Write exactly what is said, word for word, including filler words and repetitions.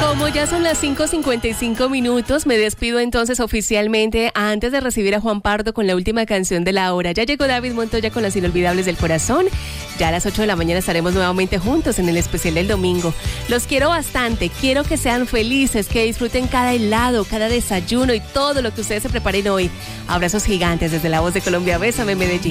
Como ya son las cinco cincuenta y cinco minutos, me despido entonces oficialmente antes de recibir a Juan Pardo con la última canción de la hora. Ya llegó David Montoya con las inolvidables del corazón. Ya a las ocho de la mañana estaremos nuevamente juntos en el especial del domingo. Los quiero bastante, quiero que sean felices, que disfruten cada helado, cada desayuno y todo lo que ustedes se preparen hoy. Abrazos gigantes desde La Voz de Colombia. Bésame, Medellín.